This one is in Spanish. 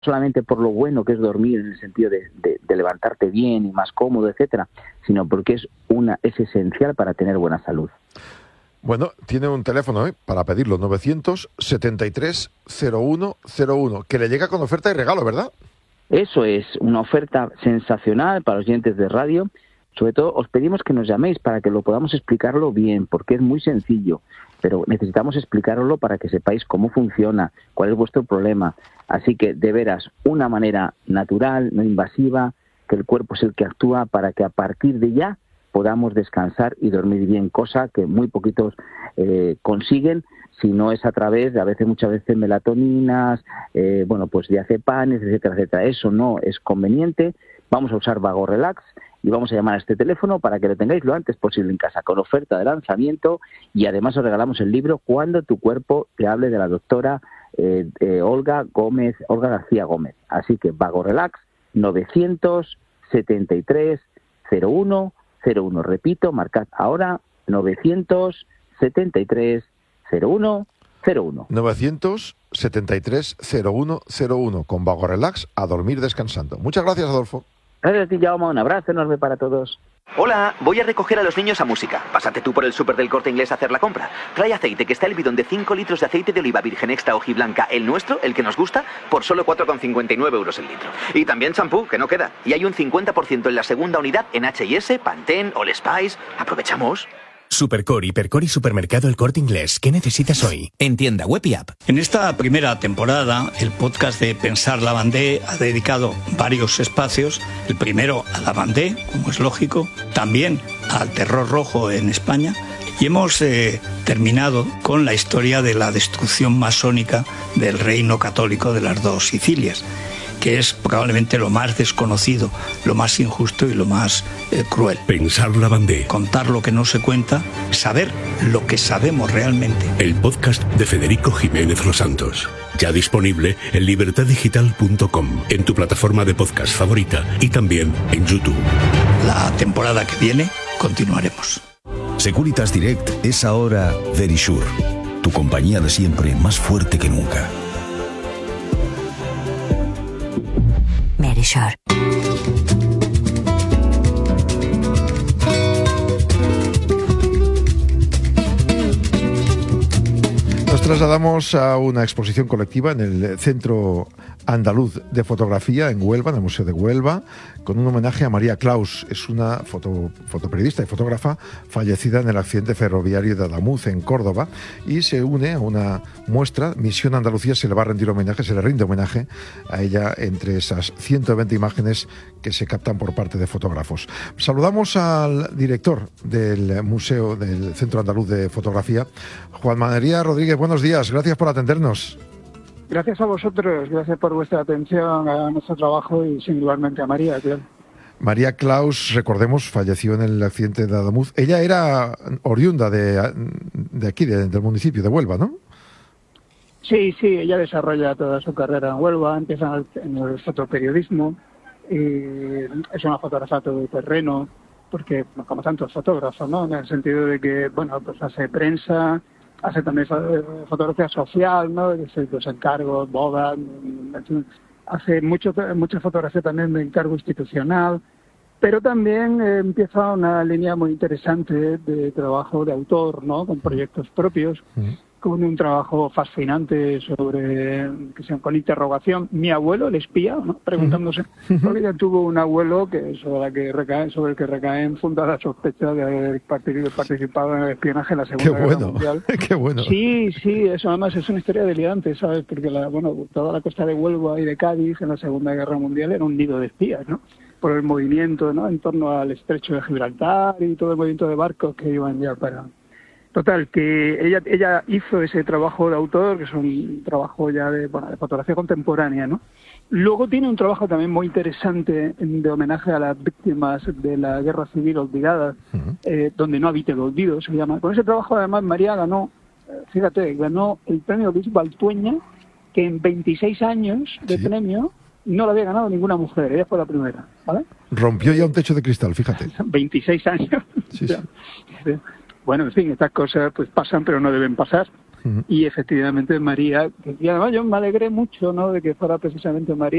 solamente por lo bueno que es dormir en el sentido de levantarte bien y más cómodo, etcétera, sino porque es esencial para tener buena salud. Bueno, tiene un teléfono para pedirlo, 973-0101, que le llega con oferta y regalo, ¿verdad? Eso es una oferta sensacional para los oyentes de radio. Sobre todo, os pedimos que nos llaméis para que lo podamos explicarlo bien, porque es muy sencillo, pero necesitamos explicarlo para que sepáis cómo funciona, cuál es vuestro problema. Así que, de veras, una manera natural, no invasiva, que el cuerpo es el que actúa para que a partir de ya podamos descansar y dormir bien, cosa que muy poquitos consiguen, si no es a través de, muchas veces, melatoninas, pues diazepanes, etcétera, etcétera. Eso no es conveniente. Vamos a usar Vago Relax y vamos a llamar a este teléfono para que lo tengáis lo antes posible en casa, con oferta de lanzamiento, y además os regalamos el libro Cuando tu cuerpo te hable, de la doctora Olga García Gómez. Así que Vago Relax, 973-0101. Repito, marcad ahora 973-0101. 973-0101, con Vago Relax, a dormir descansando. Muchas gracias, Adolfo. Gracias a ti, Jaume. Un abrazo enorme para todos. Hola, voy a recoger a los niños a música. Pásate tú por el súper del Corte Inglés a hacer la compra. Trae aceite, que está el bidón de 5 litros de aceite de oliva virgen extra hojiblanca, el nuestro, el que nos gusta, por solo 4,59 euros el litro. Y también champú, que no queda. Y hay un 50% en la segunda unidad en H&S, Pantene, All Spice. Aprovechamos. Supercore, Hipercore y Supermercado El Corte Inglés. ¿Qué necesitas hoy? En tienda web y app. En esta primera temporada, el podcast de Pensar Lavandé ha dedicado varios espacios. El primero a Lavandé, como es lógico, también al terror rojo en España. Y hemos terminado con la historia de la destrucción masónica del reino católico de las dos Sicilias, que es probablemente lo más desconocido, lo más injusto y lo más cruel. Pensar Lavandé. Contar lo que no se cuenta, saber lo que sabemos realmente. El podcast de Federico Jiménez Los Santos. Ya disponible en libertaddigital.com, en tu plataforma de podcast favorita y también en YouTube. La temporada que viene continuaremos. Securitas Direct es ahora Verisure, tu compañía de siempre, más fuerte que nunca. Verisure. Nos trasladamos a una exposición colectiva en el Centro Andaluz de Fotografía en Huelva, en el Museo de Huelva, con un homenaje a María Claus. Es una fotoperiodista y fotógrafa fallecida en el accidente ferroviario de Adamuz, en Córdoba, y se une a una muestra. Misión Andalucía se le va a rendir homenaje, se le rinde homenaje a ella entre esas 120 imágenes que se captan por parte de fotógrafos. Saludamos al director del Museo del Centro Andaluz de Fotografía, Juan María Rodríguez. Buenos días, gracias por atendernos. Gracias a vosotros, gracias por vuestra atención a nuestro trabajo y singularmente a María, claro. María Claus, recordemos, falleció en el accidente de Adamuz. Ella era oriunda de aquí, del municipio de Huelva, ¿no? Sí, ella desarrolla toda su carrera en Huelva, empieza en el fotoperiodismo, y es una fotógrafa todo terreno, porque como tantos fotógrafos, ¿no? En el sentido de que, bueno, pues hace prensa, hace también fotografía social, ¿no? Los encargos, bodas, hace mucha fotografía también de encargo institucional, pero también empieza una línea muy interesante de trabajo de autor, ¿no? Con proyectos propios, con un trabajo fascinante con interrogación. Mi abuelo, el espía, ¿no? Preguntándose, porque ella tuvo un abuelo sobre el que recaen fundadas sospechas de haber participado en el espionaje en la Segunda Guerra Mundial. Qué bueno. Sí, eso además es una historia delirante, ¿sabes? Porque toda la costa de Huelva y de Cádiz en la Segunda Guerra Mundial era un nido de espías, ¿no? Por el movimiento, ¿no? En torno al estrecho de Gibraltar y todo el movimiento de barcos que iban ya para... Total, que ella hizo ese trabajo de autor, que es un trabajo ya de fotografía contemporánea, ¿no? Luego tiene un trabajo también muy interesante de homenaje a las víctimas de la Guerra Civil olvidadas, donde no habite el olvido, se llama. Con ese trabajo, además, María ganó el premio Luis Baltueña, que en 26 años de premio no lo había ganado ninguna mujer, ella fue la primera, ¿vale? Rompió ya un techo de cristal, fíjate. 26 años. Sí. Bueno, en fin, estas cosas pues pasan, pero no deben pasar. y efectivamente María, y además yo me alegré mucho, ¿no?, de que fuera precisamente María